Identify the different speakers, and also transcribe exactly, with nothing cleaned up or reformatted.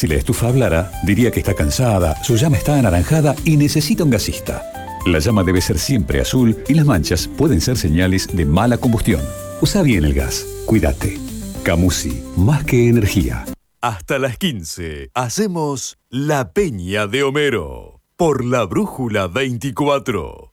Speaker 1: Si la estufa hablara, diría que está cansada, su llama está anaranjada y necesita un gasista. La llama debe ser siempre azul y las manchas pueden ser señales de mala combustión. Usa bien el gas. Cuídate. Camusi, más que energía.
Speaker 2: Hasta las quince hacemos La Peña de Homero por la Brújula veinticuatro.